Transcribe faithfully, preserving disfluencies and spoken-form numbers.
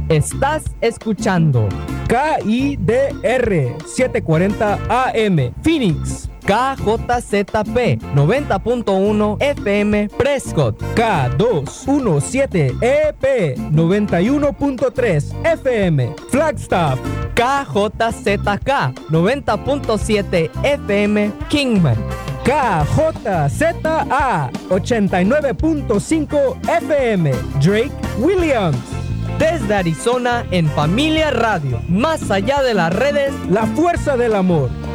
Estás escuchando K I D R setecientos cuarenta A M Phoenix, K J Z P noventa punto uno F M Prescott, K doscientos diecisiete E P noventa y uno punto tres F M Flagstaff, K J Z K noventa punto siete F M Kingman, K J Z A ochenta y nueve punto cinco F M Drake Williams. Desde Arizona en Familia Radio, más allá de las redes, la fuerza del amor.